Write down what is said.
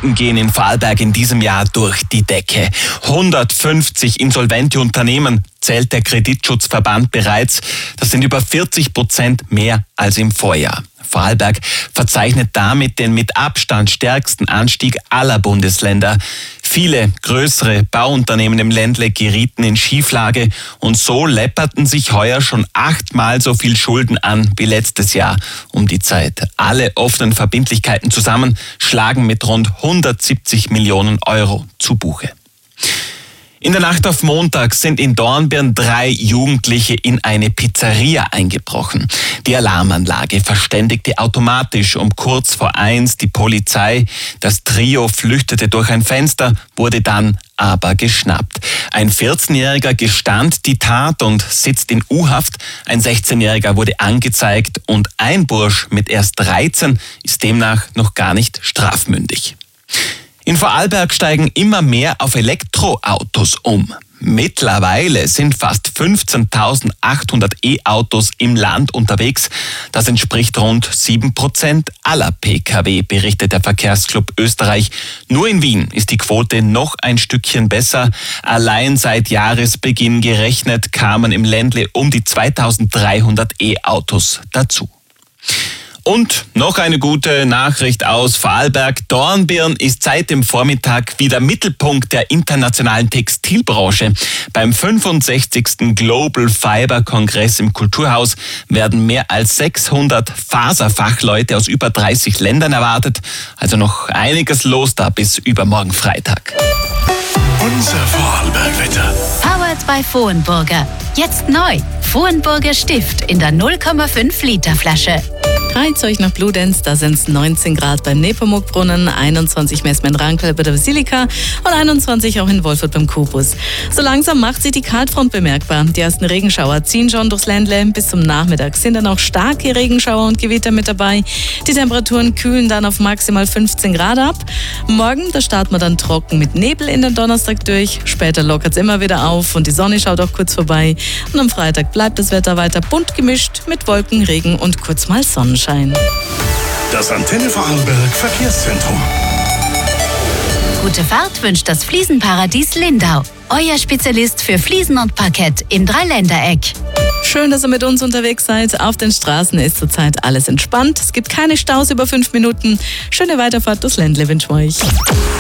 Konten gehen in Vorarlberg in diesem Jahr durch die Decke. 150 insolvente Unternehmen zählt der Kreditschutzverband bereits. Das sind über 40% mehr als im Vorjahr. Vorarlberg verzeichnet damit den mit Abstand stärksten Anstieg aller Bundesländer. Viele größere Bauunternehmen im Ländle gerieten in Schieflage und so läpperten sich heuer schon 8-mal so viel Schulden an wie letztes Jahr um die Zeit. Alle offenen Verbindlichkeiten zusammen schlagen mit rund 170 Millionen Euro zu Buche. In der Nacht auf Montag sind in Dornbirn 3 Jugendliche in eine Pizzeria eingebrochen. Die Alarmanlage verständigte automatisch um kurz vor 1 die Polizei. Das Trio flüchtete durch ein Fenster, wurde dann aber geschnappt. Ein 14-Jähriger gestand die Tat und sitzt in U-Haft. Ein 16-Jähriger wurde angezeigt und ein Bursch mit erst 13 ist demnach noch gar nicht strafmündig. In Vorarlberg steigen immer mehr auf Elektroautos um. Mittlerweile sind fast 15.800 E-Autos im Land unterwegs. Das entspricht rund 7% aller Pkw, berichtet der Verkehrsclub Österreich. Nur in Wien ist die Quote noch ein Stückchen besser. Allein seit Jahresbeginn gerechnet kamen im Ländle um die 2.300 E-Autos dazu. Und noch eine gute Nachricht aus Vorarlberg. Dornbirn ist seit dem Vormittag wieder Mittelpunkt der internationalen Textilbranche. Beim 65. Global Fiber Kongress im Kulturhaus werden mehr als 600 Faserfachleute aus über 30 Ländern erwartet. Also noch einiges los da bis übermorgen Freitag. Unser Vorarlberg-Wetter. Powered by Vohenburger. Jetzt neu. Vohenburger Stift in der 0,5 Liter Flasche. Reizt euch nach Bludenz, da sind es 19 Grad beim Nepomuk-Brunnen, 21 messen wir in Rankel bei der Basilika und 21 auch in Wolfurt beim Kubus. So langsam macht sich die Kaltfront bemerkbar. Die ersten Regenschauer ziehen schon durchs Ländle. Bis zum Nachmittag sind dann auch starke Regenschauer und Gewitter mit dabei. Die Temperaturen kühlen dann auf maximal 15 Grad ab. Morgen, da starten wir dann trocken mit Nebel in den Donnerstag durch. Später lockert es immer wieder auf und die Sonne schaut auch kurz vorbei. Und am Freitag bleibt das Wetter weiter bunt gemischt mit Wolken, Regen und kurz mal Sonnenschein. Das Antenne Vorarlberg Verkehrszentrum. Gute Fahrt wünscht das Fliesenparadies Lindau. Euer Spezialist für Fliesen und Parkett im Dreiländereck. Schön, dass ihr mit uns unterwegs seid. Auf den Straßen ist zurzeit alles entspannt. Es gibt keine Staus über 5 Minuten. Schöne Weiterfahrt durchs Ländle wünschen wir euch.